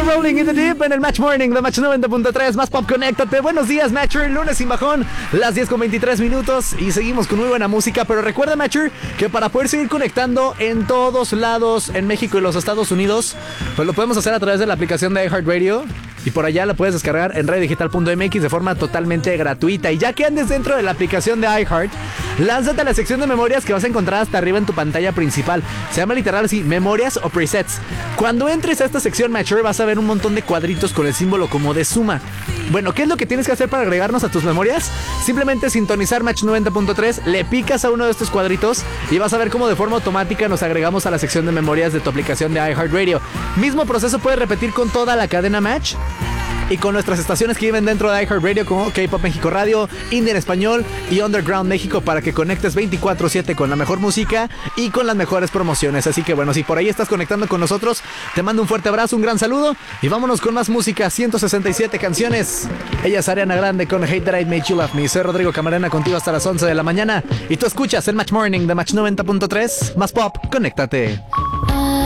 Rolling in the Deep en el Match Morning de Match 90.3, más pop, conéctate. Buenos días, Matcher, lunes sin bajón, las 10:23 y seguimos con muy buena música. Pero recuerda, Matcher, que para poder seguir conectando en todos lados en México y los Estados Unidos, pues lo podemos hacer a través de la aplicación de iHeartRadio. Y por allá la puedes descargar en redigital.mx de forma totalmente gratuita. Y ya que andes dentro de la aplicación de iHeart, lánzate a la sección de memorias que vas a encontrar hasta arriba en tu pantalla principal. Se llama literal así, memorias o presets. Cuando entres a esta sección, Matcher, vas a ver un montón de cuadritos con el símbolo como de suma. Bueno, ¿qué es lo que tienes que hacer para agregarnos a tus memorias? Simplemente sintonizar Match 90.3, le picas a uno de estos cuadritos y vas a ver cómo de forma automática nos agregamos a la sección de memorias de tu aplicación de iHeartRadio. Mismo proceso puedes repetir con toda la cadena Match y con nuestras estaciones que viven dentro de iHeartRadio, como K-Pop México Radio, Indie en Español y Underground México, para que conectes 24/7 con la mejor música y con las mejores promociones. Así que bueno, si por ahí estás conectando con nosotros, te mando un fuerte abrazo, un gran saludo y vámonos con más música. 167 canciones. Ella es Ariana Grande con Hate That I Made You Love Me. Soy Rodrigo Camarena, contigo hasta las 11 de la mañana y tú escuchas el Match Morning de Match 90.3. Más pop, conéctate.